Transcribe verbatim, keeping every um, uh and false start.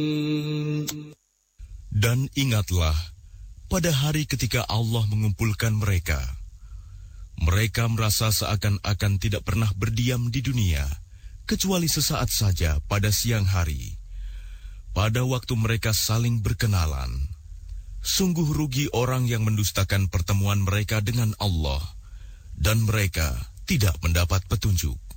Dan ingatlah, pada hari ketika Allah mengumpulkan mereka, mereka merasa seakan-akan tidak pernah berdiam di dunia, kecuali sesaat saja pada siang hari. Pada waktu mereka saling berkenalan, sungguh rugi orang yang mendustakan pertemuan mereka dengan Allah, dan mereka tidak mendapat petunjuk.